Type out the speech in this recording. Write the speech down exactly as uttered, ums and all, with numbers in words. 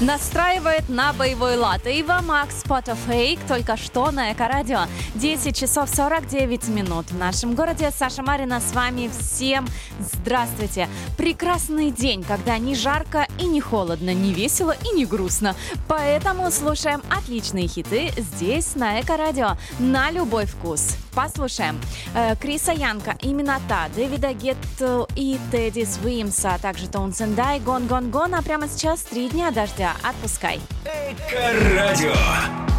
Настраивает на боевой лад. Ива Макс Потофейк только что на Эко-радио. десять часов сорок девять минут. В нашем городе Саша Марина с вами. Всем здравствуйте. Прекрасный день, когда не жарко и не холодно, не весело и не грустно. Поэтому слушаем отличные хиты здесь на Эко-радио. На любой вкус. Послушаем. Э, Криса Янка, именно та, Дэвида Гетту и Тедди Свимса, а также Тоунсен Дай, Гон Гон Гон. А прямо сейчас три дня дождя. Отпускай. Эко-радио.